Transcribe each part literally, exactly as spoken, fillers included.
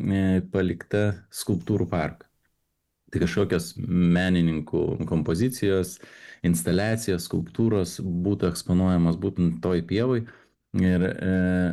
palikta skulptūrų parką. Tai kažkokios menininkų kompozicijos, instaliacijos, skulptūros būtų eksponuojamos būtent toj pievoj. Ir e,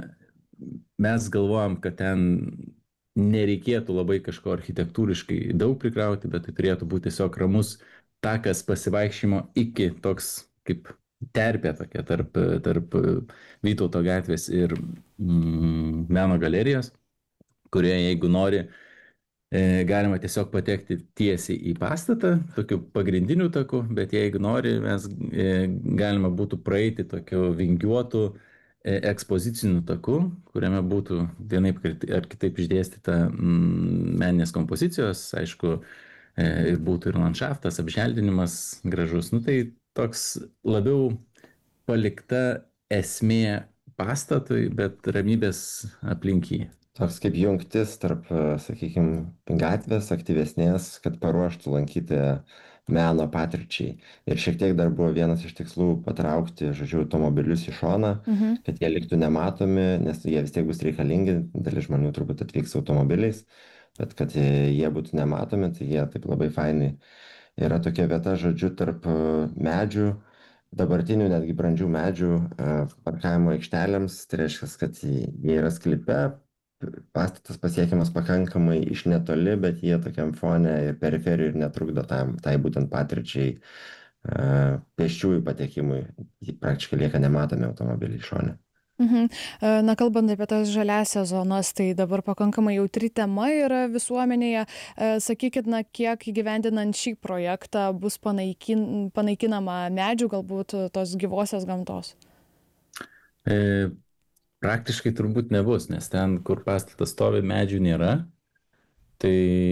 mes galvojam, kad ten nereikėtų labai kažko architektūriškai daug prikrauti, bet tai turėtų būti tiesiog ramus takas pasivaikščiojimo iki toks kaip terpė tokia tarp, tarp Vytauto gatvės ir mm, meno galerijos, kurioje jeigu nori, galima tiesiog patekti tiesiai į pastatą, tokiu pagrindiniu taku, bet jeigu nori, mes galima būtų praeiti tokiu vingiuotu ekspoziciniu taku, kuriame būtų vienaip ar kitaip išdėstyta meninės kompozicijos, aišku, ir būtų ir landšaftas, apželdinimas gražus. Nu, tai toks labiau palikta esmė pastatui, bet ramybės aplink jį. Toks kaip jungtis tarp, sakykime, gatvės aktyvesnės, kad paruoštų lankytoją meno patirčiai. Ir šiek tiek dar buvo vienas iš tikslų patraukti, žodžiu, automobilius į šoną, mhm. kad jie liktų nematomi, nes jie vis tiek bus reikalingi, dalis žmonių turbūt atvyks automobiliais, bet kad jie būtų nematomi, tai jie taip labai fainai. Yra tokia vieta, žodžiu, tarp medžių, dabartinių netgi brandžių medžių parkavimo aikštelėms, tai reiškia, kad jie yra sklype, pastatas pasiekiamas pakankamai iš netoli, bet jie tokiam fone ir periferijai ir netrukdo tam, tai būtent patirčiai uh, pėsčiųjų patekimui. Praktiškai lieka nematomi automobiliai šone. Mhm. Na, kalbant apie tas žaliasias zonas, tai dabar pakankamai jautri tema yra visuomenėje. Sakykit, na, kiek įgyvendinant šį projektą bus panaikin, panaikinama medžių, galbūt tos gyvosios gamtos? E... Praktiškai turbūt nebus, nes ten, kur pastatas stovi, medžių nėra, tai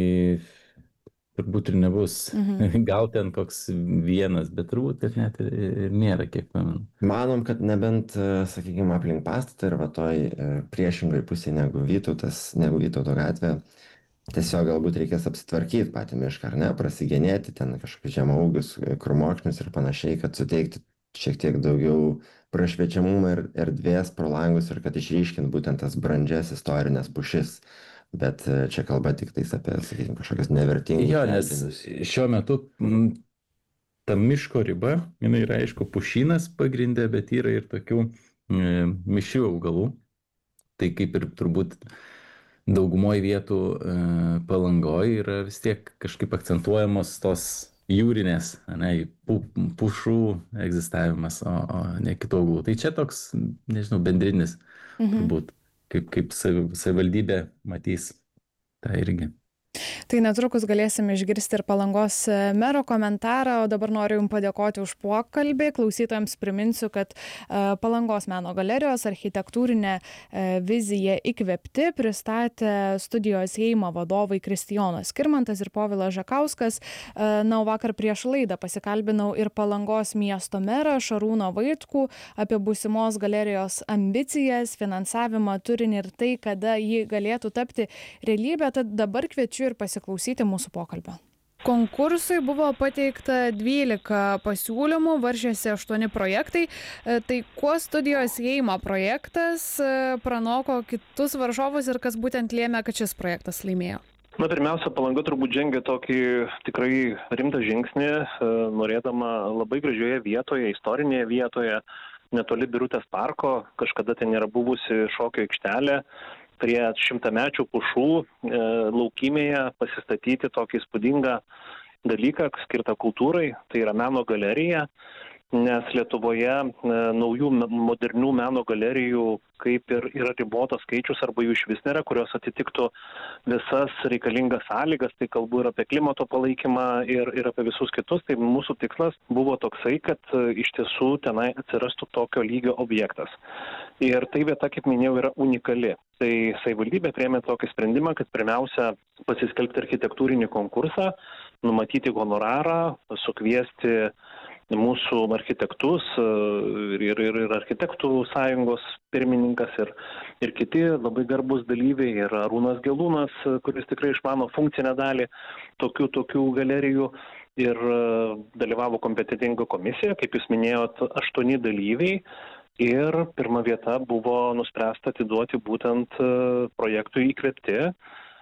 turbūt ir nebus. Mhm. Gal ten koks vienas, bet turbūt, kad net ir nėra, kiek pamenu. Manom, kad nebent, sakykime, aplink pastatą ir va toj priešingai pusėje negu Vytautas, negu Vytauto gatvė, tiesiog galbūt reikės apsitvarkyti patį mišką, ar ne, prasigenėti ten kažkokius žemaūgius, krūmokšnius ir panašiai, kad suteikti šiek tiek daugiau prašviečiamumą ir erdvės pro langus ir kad išryškint būtent tas brandžias istorinės pušis. Bet čia kalba tik tais apie, sakykime, kažkokias nevertingus. Jo, nes šiuo metu m, ta miško riba, jinai yra, aišku, pušynas pagrindė, bet yra ir tokių e, mišrių augalų. Tai kaip ir turbūt daugumoje vietų e, Palangoje yra vis tiek kažkaip akcentuojamos tos jūrinės, ne, pu, pušų egzistavimas, o, o ne kitų augalų. Tai čia toks, nežinau, bendrinis, mhm. turbūt, kaip, kaip savivaldybė matys tą irgi. Tai netrukus galėsime išgirsti ir Palangos mero komentarą, o dabar noriu Jums padėkoti už pokalbį. Klausytojams priminsiu, kad Palangos meno galerijos architektūrinę viziją Įkvėpti pristatė studijos Heima vadovai Kristijonas Skirmantas ir Povilas Žakauskas. Na, o vakar prieš laidą pasikalbinau ir Palangos miesto merą Šarūną Vaitkų apie būsimos galerijos ambicijas, finansavimą, turinį ir tai, kada ji galėtų tapti realybę. Tad dabar kviečiu ir pasiklausyti mūsų pokalbio. Konkursui buvo pateikta dvylika pasiūlymų, varžėsi aštuoni projektai. Tai kuo studijos Heima projektas pranoko kitus varžovus ir kas būtent lėmė, kad šis projektas laimėjo? Na, pirmiausia, Palanga turbūt žengė tokį tikrai rimtą žingsnį, norėdama labai gražioje vietoje, istorinėje vietoje, netoli Birutės parko, kažkada ten yra buvusi šokio aikštelė, prie šimtamečių pušų e, laukymėje pasistatyti tokį įspūdingą dalyką skirtą kultūrai, tai yra meno galerija, nes Lietuvoje e, naujų modernių meno galerijų kaip ir yra ribotas skaičius arba jų iš vis nėra, kurios atitiktų visas reikalingas sąlygas, tai kalbu ir apie klimato palaikymą ir, ir apie visus kitus, tai mūsų tikslas buvo toksai, kad e, iš tiesų tenai atsirastų tokio lygio objektas. Ir tai vieta, kaip minėjau, yra unikali. Tai savivaldybė priėmė tokį sprendimą, kad pirmiausia pasiskelbti architektūrinį konkursą, numatyti honorarą, sukviesti mūsų architektus ir, ir, ir architektų sąjungos pirmininkas ir, ir kiti labai garbus dalyviai ir Arūnas Gelūnas, kuris tikrai išmano funkcinę dalį tokių, tokių galerijų ir dalyvavo kompetentinga komisija, kaip jūs minėjot, aštuoni dalyviai. Ir pirma vieta buvo nuspręsta atiduoti būtent projektui Įkvėpti,